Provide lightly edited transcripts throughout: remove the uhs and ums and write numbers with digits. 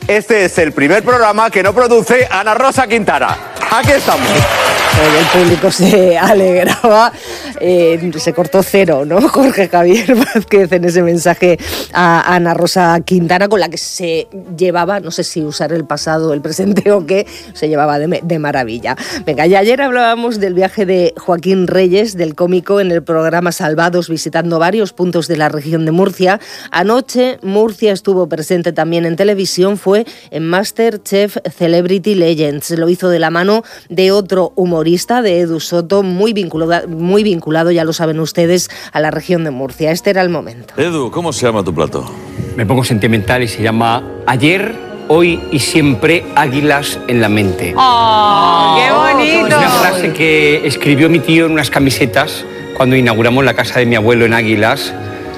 Este es el primer programa que no produce Ana Rosa Quintana. Aquí estamos. El público se alegraba, se cortó cero, ¿no? Jorge Javier Vázquez en ese mensaje a Ana Rosa Quintana, con la que se llevaba, no sé si usar el pasado, el presente o qué, se llevaba de maravilla. Venga, y ayer hablábamos del viaje de Joaquín Reyes, del cómico, en el programa Salvados, visitando varios puntos de la región de Murcia. Anoche Murcia estuvo presente también en televisión, fue en MasterChef Celebrity Legends. Lo hizo de la mano de otro humorista, de Edu Soto, muy vinculado, ya lo saben ustedes, a la región de Murcia. Este era el momento. Edu, ¿cómo se llama tu plato? Me pongo sentimental y se llama Ayer, Hoy y Siempre, Águilas en la Mente. ¡Oh, qué bonito! Es una frase que escribió mi tío en unas camisetas cuando inauguramos la casa de mi abuelo en Águilas.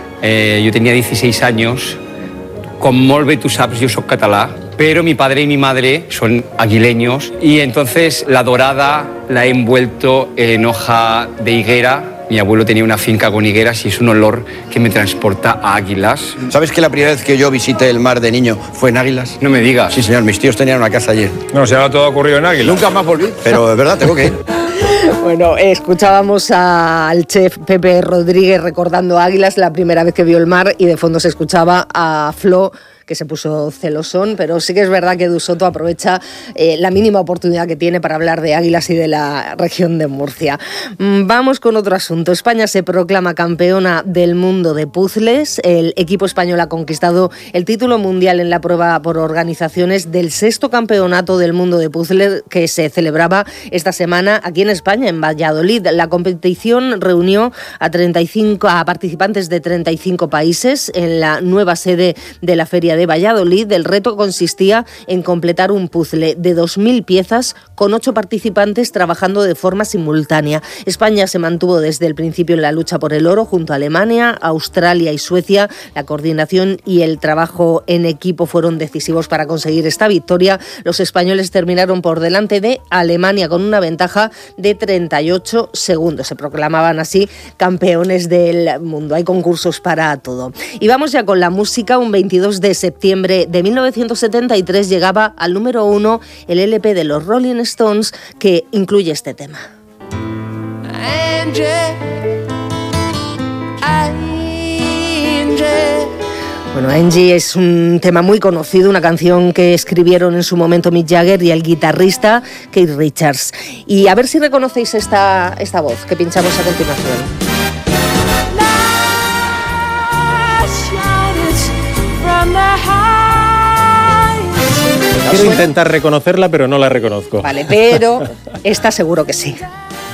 Yo tenía 16 años. Com molt bé tu saps, yo soy catalá, pero mi padre y mi madre son aguileños y entonces la dorada la he envuelto en hoja de higuera. Mi abuelo tenía una finca con higueras y es un olor que me transporta a Águilas. ¿Sabes que la primera vez que yo visité el mar de niño fue en Águilas? No me digas. Sí, señor, mis tíos tenían una casa allí. No, se ha todo ocurrido en Águilas. Nunca más volví, pero es verdad, tengo que ir. Bueno, escuchábamos al chef Pepe Rodríguez recordando Águilas, la primera vez que vio el mar, y de fondo se escuchaba a Flo, que se puso celosón, pero sí que es verdad que Edu Soto aprovecha la mínima oportunidad que tiene para hablar de Águilas y de la región de Murcia. Vamos con otro asunto. España se proclama campeona del mundo de puzzles. El equipo español ha conquistado el título mundial en la prueba por organizaciones del 6º campeonato del mundo de puzzles que se celebraba esta semana aquí en España, en Valladolid. La competición reunió a participantes de 35 países en la nueva sede de la Feria de Valladolid. El reto consistía en completar un puzzle de 2.000 piezas con 8 participantes trabajando de forma simultánea. España se mantuvo desde el principio en la lucha por el oro junto a Alemania, Australia y Suecia. La coordinación y el trabajo en equipo fueron decisivos para conseguir esta victoria. Los españoles terminaron por delante de Alemania con una ventaja de 38 segundos. Se proclamaban así campeones del mundo. Hay concursos para todo. Y vamos ya con la música. Un 22 de septiembre de 1973 llegaba al número 1 el LP de los Rolling Stones, que incluye este tema. Bueno, Angie es un tema muy conocido, una canción que escribieron en su momento Mick Jagger y el guitarrista Keith Richards. Y a ver si reconocéis esta voz que pinchamos a continuación. Quiero intentar reconocerla, pero no la reconozco. Vale, pero esta seguro que sí.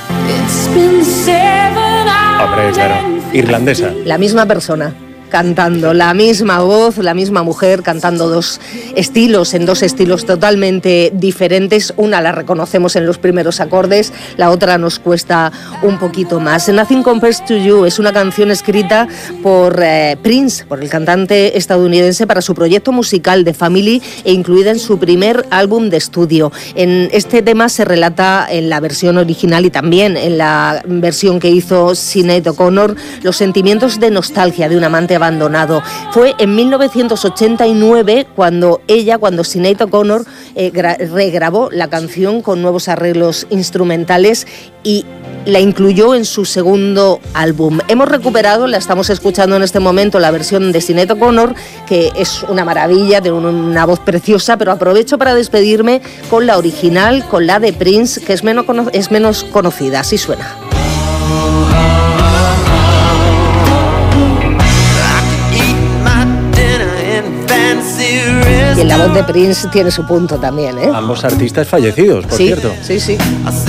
Hombre, claro, irlandesa. La misma persona cantando, la misma voz, la misma mujer cantando dos estilos totalmente diferentes. Una la reconocemos en los primeros acordes, la otra nos cuesta un poquito más. Nothing Compares to You es una canción escrita por Prince, por el cantante estadounidense, para su proyecto musical The Family e incluida en su primer álbum de estudio. En este tema se relata en la versión original y también en la versión que hizo Sinéad O'Connor los sentimientos de nostalgia de un amante abandonado. Fue en 1989 cuando Sinéad O'Connor regrabó la canción con nuevos arreglos instrumentales y la incluyó en su segundo álbum. Hemos recuperado, la estamos escuchando en este momento, la versión de Sinéad O'Connor, que es una maravilla, de una voz preciosa, pero aprovecho para despedirme con la original, con la de Prince, que es menos conocida. Así suena. Y en la voz de Prince tiene su punto también, ¿eh? Ambos artistas fallecidos, por cierto. Sí.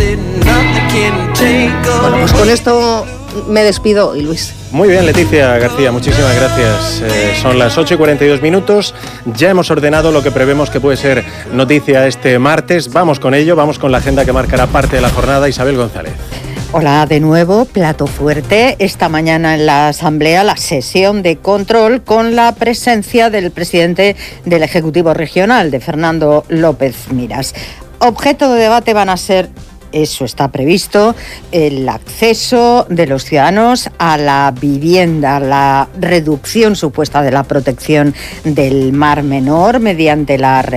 Bueno, pues con esto me despido, y Luis. Muy bien, Leticia García, muchísimas gracias. Son las 8:42. Ya hemos ordenado lo que prevemos que puede ser noticia este martes. Vamos con ello, vamos con la agenda que marcará parte de la jornada. Isabel González. Hola de nuevo, plato fuerte. Esta mañana en la Asamblea, la sesión de control con la presencia del presidente del Ejecutivo Regional, de Fernando López Miras. Objeto de debate van a ser, eso está previsto, el acceso de los ciudadanos a la vivienda, la reducción supuesta de la protección del Mar Menor mediante la